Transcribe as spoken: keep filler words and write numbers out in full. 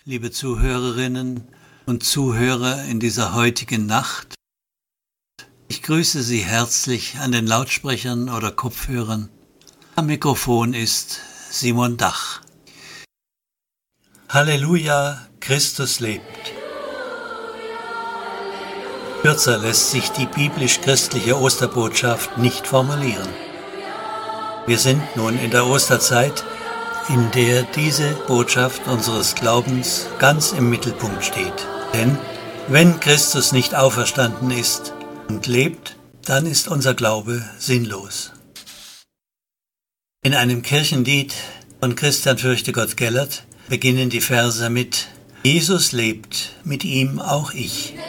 liebe Zuhörerinnen und Zuhörer in dieser heutigen Nacht. Ich grüße Sie herzlich an den Lautsprechern oder Kopfhörern. Am Mikrofon ist Simon Dach. Halleluja, Christus lebt. Kürzer lässt sich die biblisch-christliche Osterbotschaft nicht formulieren. Wir sind nun in der Osterzeit, in der diese Botschaft unseres Glaubens ganz im Mittelpunkt steht. Denn wenn Christus nicht auferstanden ist und lebt, dann ist unser Glaube sinnlos. In einem Kirchenlied von Christian Fürchtegott Gellert beginnen die Verse mit: Jesus lebt, mit ihm auch ich.